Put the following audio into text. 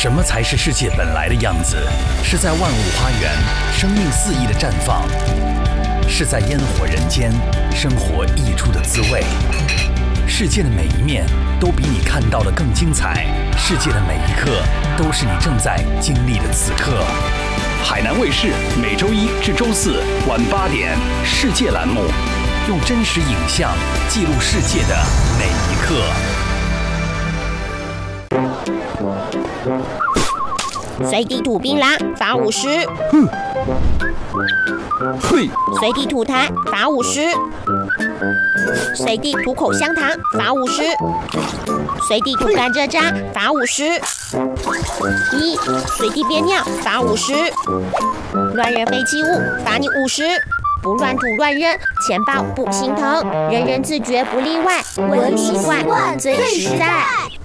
什么才是世界本来的样子？是在万物花园，生命肆意的绽放；是在烟火人间，生活溢出的滋味。世界的每一面都比你看到的更精彩，世界的每一刻都是你正在经历的此刻。海南卫视每周一至周四晚8点，世界栏目，用真实影像记录世界的每一刻。 随地吐槟榔罚50。 嘿， 随地吐痰罚50。随地吐口香糖罚50。随地吐甘蔗渣罚50。随地憋尿罚50。乱扔废弃物罚你50。不乱吐乱扔，钱包不心疼，人人自觉不例外，文明习惯最实在。